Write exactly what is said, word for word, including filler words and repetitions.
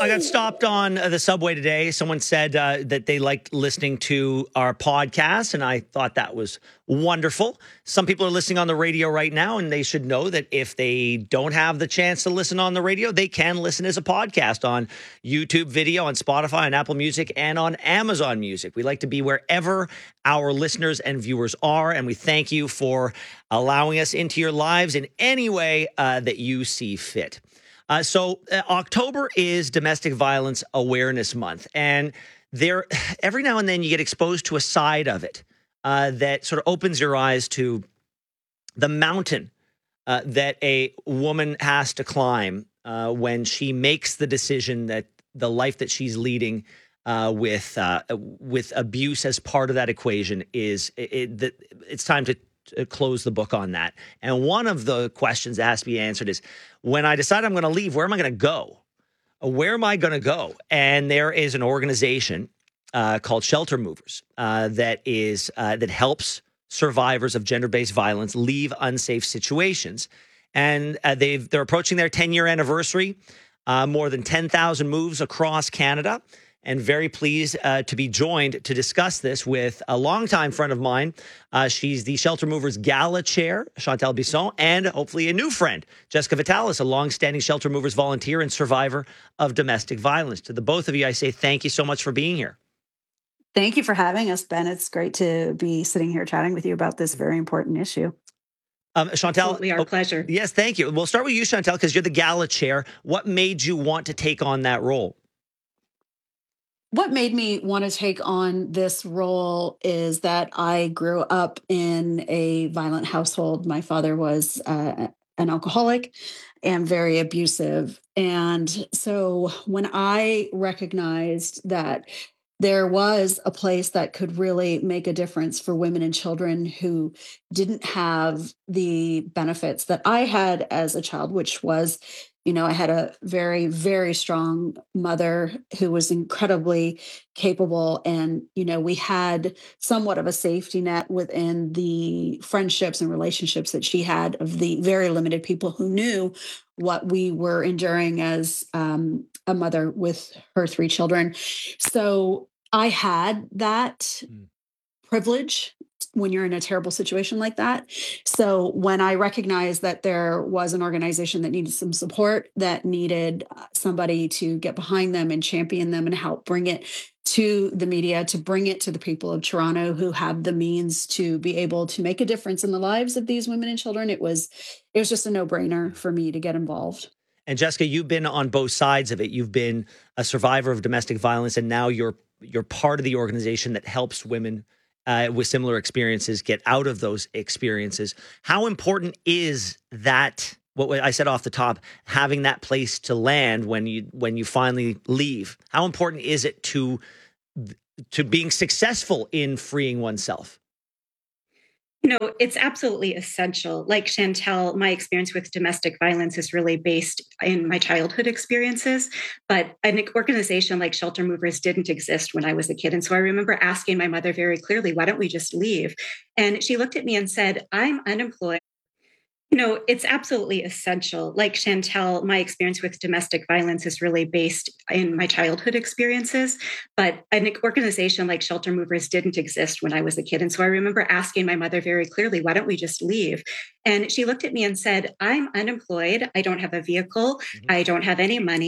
I got stopped on uh, the subway today. Someone said uh, that they liked listening to our podcast, and I thought that was wonderful. Some people are listening on the radio right now, and they should know that if they don't have the chance to listen on the radio, they can listen as a podcast on YouTube video, on Spotify, on Apple Music, and on Amazon Music. We like to be wherever our listeners and viewers are, and we thank you for allowing us into your lives in any way uh, that you see fit. Uh, so uh, October is Domestic Violence Awareness Month, and there every now and then you get exposed to a side of it uh, that sort of opens your eyes to the mountain uh, that a woman has to climb uh, when she makes the decision that the life that she's leading uh, with uh, with abuse as part of that equation is it, it, that it's time to close the book on that. And one of the questions that has to be answered is, when I decide I'm going to leave, where am I going to go? Where am I going to go? And there is an organization uh, called Shelter Movers uh, that is uh, that helps survivors of gender-based violence leave unsafe situations. And uh, they've they're approaching their ten-year anniversary. Uh, more than ten thousand moves across Canada. And very pleased uh, to be joined to discuss this with a longtime friend of mine. Uh, she's the Shelter Movers Gala Chair, Chantal Bisson, and hopefully a new friend, Jessica Vitalis, a longstanding Shelter Movers volunteer and survivor of domestic violence. To the both of you, I say thank you so much for being here. Thank you for having us, Ben. It's great to be sitting here chatting with you about this very important issue. Um, Chantal. Absolutely, our oh, pleasure. Yes, thank you. We'll start with you, Chantal, because you're the Gala Chair. What made you want to take on that role? What made me want to take on this role is that I grew up in a violent household. My father was uh, an alcoholic and very abusive. And so when I recognized that there was a place that could really make a difference for women and children who didn't have the benefits that I had as a child, which was, you know, I had a very, very strong mother who was incredibly capable. And, you know, we had somewhat of a safety net within the friendships and relationships that she had of the very limited people who knew what we were enduring as um, a mother with her three children. So I had that mm. privilege when you're in a terrible situation like that. So when I recognized that there was an organization that needed some support, that needed somebody to get behind them and champion them and help bring it to the media, to bring it to the people of Toronto who have the means to be able to make a difference in the lives of these women and children, it was it was just a no-brainer for me to get involved. And Jessica, you've been on both sides of it. You've been a survivor of domestic violence, and now you're you're part of the organization that helps women Uh, with similar experiences get out of those experiences. How important is that, what I said off the top, having that place to land when you when you finally leave? How important is it to to being successful in freeing oneself? You know, it's absolutely essential. Like Chantal, my experience with domestic violence is really based in my childhood experiences, but an organization like Shelter Movers didn't exist when I was a kid. And so I remember asking my mother very clearly, why don't we just leave? And she looked at me and said, I'm unemployed. You know, it's absolutely essential. Like Chantal, my experience with domestic violence is really based in my childhood experiences, but an organization like Shelter Movers didn't exist when I was a kid. And so I remember asking my mother very clearly, why don't we just leave? And she looked at me and said, I'm unemployed. I don't have a vehicle. Mm-hmm. I don't have any money.